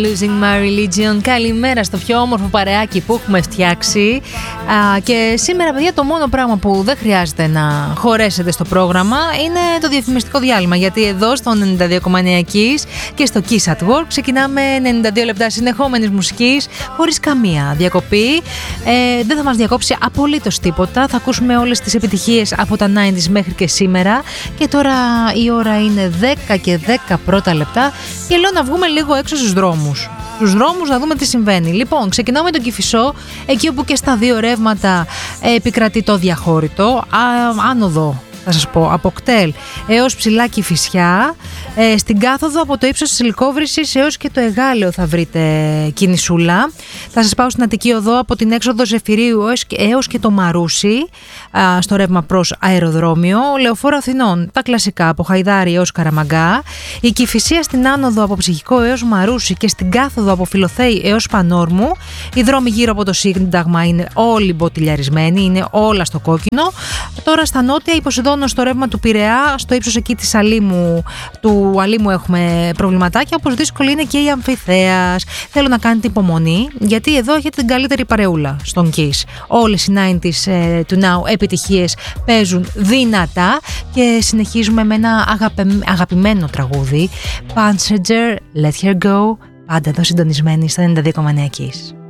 Losing My Religion. Καλημέρα στο πιο όμορφο παρεάκι που έχουμε φτιάξει. Και σήμερα, παιδιά, το μόνο πράγμα που δεν χρειάζεται να χωρέσετε στο πρόγραμμα είναι το διαφημιστικό διάλειμμα. Γιατί εδώ στο 92,9 Kiss και στο Kiss at Work ξεκινάμε 92 λεπτά συνεχόμενης μουσικής χωρίς καμία διακοπή. Δεν θα μας διακόψει απολύτως τίποτα. Θα ακούσουμε όλες τις επιτυχίες από τα 90s μέχρι και σήμερα. Και τώρα η ώρα είναι 10 και 10 πρώτα λεπτά. Και λέω να βγούμε λίγο έξω στους δρόμους. Στους δρόμους να δούμε τι συμβαίνει. Λοιπόν, ξεκινάω με τον Κηφισό, εκεί όπου και στα δύο ρεύματα επικρατεί το διαχώρητο. Άνοδο, θα σας πω, από Κτέλ έως ψηλά Κηφισιά. Στην κάθοδο από το ύψος της Λυκόβρησης έως και το Εγάλεο θα βρείτε κινησούλα. Θα σας πάω στην Αττική Οδό από την έξοδο Ζεφυρίου έως και το Μαρούσι, στο ρεύμα προς αεροδρόμιο. Λεωφόρο Αθηνών, τα κλασικά, από Χαϊδάρι έως Καραμαγκά. Η Κηφισία στην άνοδο από Ψυχικό έως Μαρούσι και στην κάθοδο από Φιλοθέη έως Πανόρμου. Οι δρόμοι γύρω από το Σύνταγμα είναι όλοι μποτιλιαρισμένοι, είναι όλα στο κόκκινο. Τώρα στα νότια, η Ποσειδώνος στο ρεύμα του Πειραιά, στο ύψος εκεί της του Αλήμου έχουμε προβληματάκια, όπως δύσκολη είναι και η Αμφιθέας. Θέλω να κάνετε υπομονή, γιατί εδώ έχετε την καλύτερη παρεούλα στον Kiss. Όλες οι 90s του Now επιτυχίες παίζουν δυνατά και συνεχίζουμε με ένα αγαπημένο τραγούδι, Passenger, Let Her Go, πάντα εδώ συντονισμένοι στα 92,9 Kiss.